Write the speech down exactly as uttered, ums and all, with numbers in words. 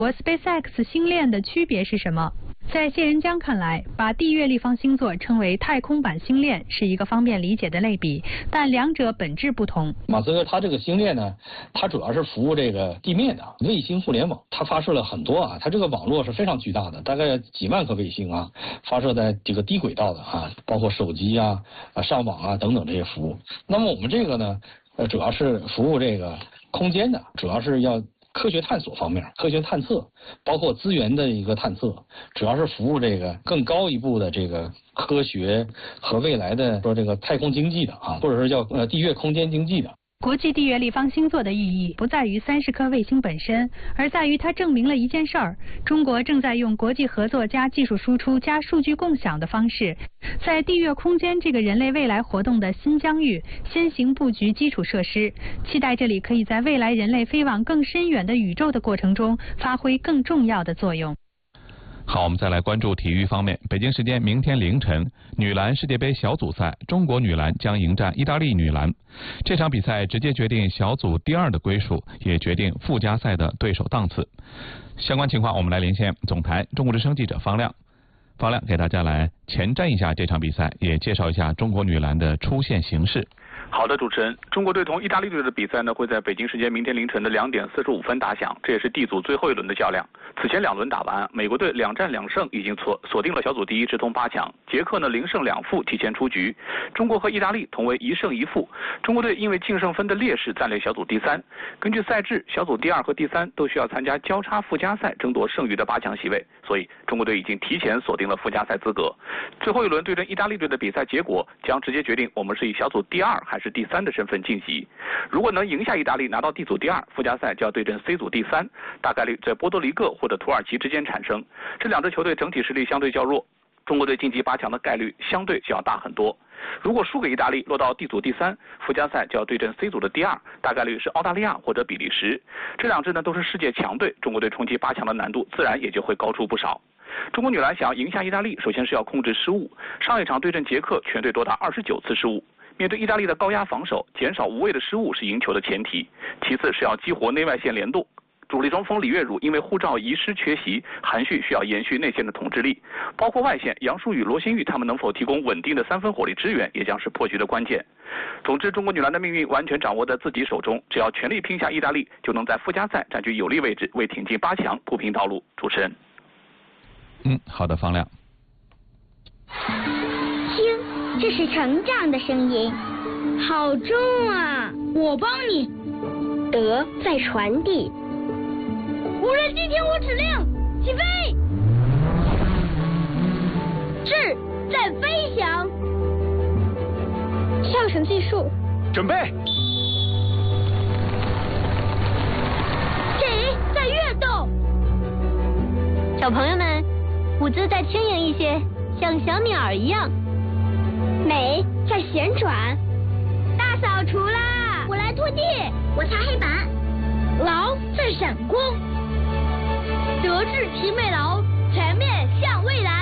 和 SpaceX 星链的区别是什么？在谢仁江看来，把地月立方星座称为太空版星链是一个方便理解的类比，但两者本质不同。 马斯克他这个星链呢，它主要是服务这个地面的卫星互联网，它发射了很多啊，它这个网络是非常巨大的，大概几万颗卫星啊，发射在这个低轨道的啊，包括手机啊、啊上网啊等等这些服务。那么我们这个呢，呃，主要是服务这个空间的，主要是要科学探索方面，科学探测，包括资源的一个探测，主要是服务这个更高一步的这个科学和未来的说这个太空经济的啊，或者是叫呃地月空间经济的。 国际地月立方星座的意义不在于三十颗卫星本身，而在于它证明了一件事儿：中国正在用国际合作加技术输出加数据共享的方式，在地月空间这个人类未来活动的新疆域先行布局基础设施，期待这里可以在未来人类飞往更深远的宇宙的过程中发挥更重要的作用。 好，我们再来关注体育方面。北京时间明天凌晨，女篮世界杯小组赛，中国女篮将迎战意大利女篮。这场比赛直接决定小组第二的归属，也决定附加赛的对手档次。相关情况，我们来连线总台中国之声记者方亮。方亮给大家来前瞻一下这场比赛，也介绍一下中国女篮的出线形势。 好的，主持人，中国队同意大利队的比赛呢，会在北京时间明天凌晨的两点四十五分打响，这也是 D 组最后一轮的较量。此前两轮打完，美国队两战两胜，已经锁锁定了小组第一，直通八强。捷克呢零胜两负，提前出局。中国和意大利同为一胜一负。中国队因为净胜分的劣势暂列小组第三。根据赛制，小组第二和第三都需要参加交叉附加赛，争夺剩余的八强席位，所以中国队已经提前锁定了附加赛资格。最后一轮对阵意大利队的比赛结果将直接决定我们是以小组第二还是第三的身份晋级。如果能赢下意大利，拿到 D 组第二，附加赛就要对阵 C 组第三，大概率在波多黎各或者土耳其之间产生。这两支球队整体实力相对较弱，中国队晋级八强的概率相对就要大很多。如果输给意大利，落到 D 组第三，附加赛就要对阵 C 组的第二，大概率是澳大利亚或者比利时。这两支呢都是世界强队，中国队冲击八强的难度自然也就会高出不少。中国女篮想要赢下意大利，首先是要控制失误。上一场对阵捷克，全队多达二十九次失误。面对意大利的高压防守，减少无谓的失误是赢球的前提。其次是要激活内外线联动。主力中锋李月汝因为护照遗失缺席，韩旭需要延续内线的统治力。包括外线杨舒雨、罗新玉，他们能否提供稳定的三分火力支援，也将是破局的关键。总之，中国女篮的命运完全掌握在自己手中，只要全力拼下意大利，就能在附加赛占据有利位置，为挺进八强铺平道路。主持人。 嗯，好的，方亮。 听，这是成长的声音， 好重啊！我帮你。 德在传递。 无人机听我指令，起飞！智在飞翔。 跳绳技术， 准备。 谁在跃动？ 小朋友们，舞姿再轻盈一些，像小鸟一样。美在旋转。 大扫除啦！ 我来拖地， 我擦黑板。劳在闪光。德智体美劳，全面向未来。